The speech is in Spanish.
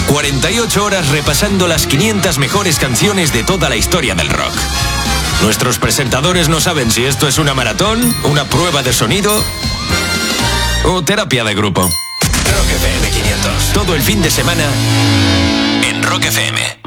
48 horas repasando las 500 mejores canciones de toda la historia del rock. Nuestros presentadores no saben si esto es una maratón, una prueba de sonido o terapia de grupo. Rock FM 500. Todo el fin de semana en Rock FM.